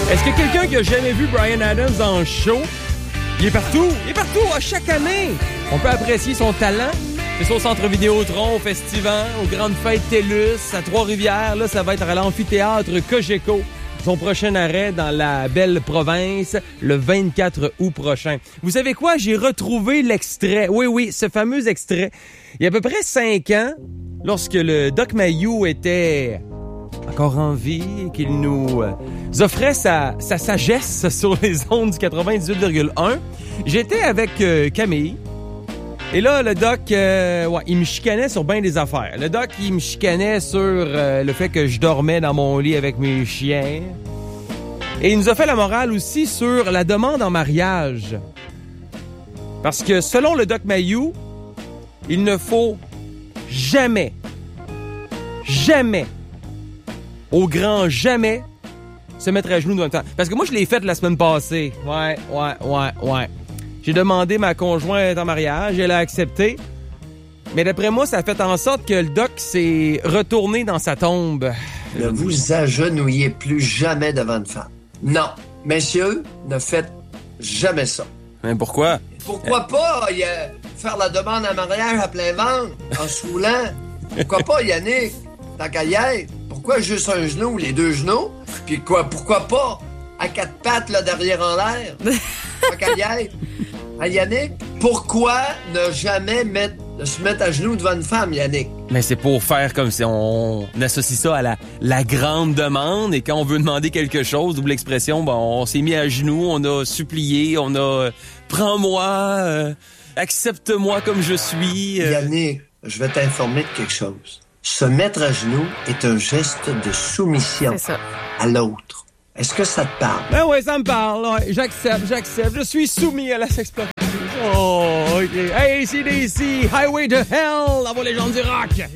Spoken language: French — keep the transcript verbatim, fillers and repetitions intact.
Est-ce que quelqu'un qui a jamais vu Bryan Adams en show? Il est partout, il est partout, à chaque année. On peut apprécier son talent. C'est ça au Centre Vidéotron, au Festival, aux Grandes Fêtes TELUS, à Trois-Rivières. Là, ça va être à l'amphithéâtre Cogeco. Son prochain arrêt dans la belle province, le vingt-quatre août prochain. Vous savez quoi? J'ai retrouvé l'extrait. Oui, oui, ce fameux extrait. Il y a à peu près cinq ans, lorsque le Doc Mayou était encore en vie et qu'il nous offrait sa, sa sagesse sur les ondes du quatre-vingt-dix-huit virgule un, j'étais avec euh, Camille. Et là, le doc, euh, ouais, il me chicanait sur bien des affaires. Le doc, il me chicanait sur euh, le fait que je dormais dans mon lit avec mes chiens. Et il nous a fait la morale aussi sur la demande en mariage. Parce que selon le doc Mayou, il ne faut jamais, jamais, au grand jamais, se mettre à genoux devant le temps. Parce que moi, je l'ai fait la semaine passée. Ouais, ouais, ouais, ouais. J'ai demandé ma conjointe en mariage, elle a accepté. Mais d'après moi, ça a fait en sorte que le doc s'est retourné dans sa tombe. Ne vous agenouillez plus jamais devant une femme. Non, messieurs, ne faites jamais ça. Mais pourquoi? Pourquoi pas y a, faire la demande en mariage à plein ventre, en saoulant? Pourquoi pas, Yannick? Tant qu'à y être. Pourquoi juste un genou, les deux genoux? Puis quoi, pourquoi pas à quatre pattes, là, derrière en l'air? Tant qu'à y être. Hein, Yannick? Pourquoi ne jamais mettre, se mettre à genoux devant une femme, Yannick? Mais c'est pour faire comme si on associe ça à la, la grande demande, et quand on veut demander quelque chose, double expression, bon, on s'est mis à genoux, on a supplié, on a euh, prends-moi, euh, accepte-moi comme je suis. Euh... Yannick, je vais t'informer de quelque chose. Se mettre à genoux est un geste de soumission à l'autre. Est-ce que ça te parle? Ben oui, ça me parle. Ouais. J'accepte, j'accepte. Je suis soumis à la sexploitation. Oh, OK. Hey, A C D C, Highway to Hell, la voix légende du rock.